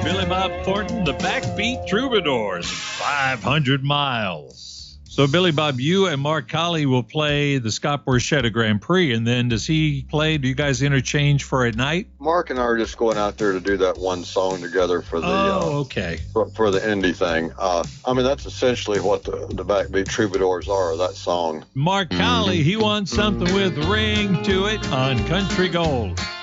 Billy Bob Thornton, the Backbeat Troubadours, 500 miles. So, Billy Bob, you and Mark Colley will play the Scott Borchetta Grand Prix, and then does he play? Do you guys interchange for a night? Mark and I are just going out there to do that one song together for the okay. for the indie thing. I mean, that's essentially what the Backbeat Troubadours are, that song. Mark Colley, he wants something with ring to it on Country Gold.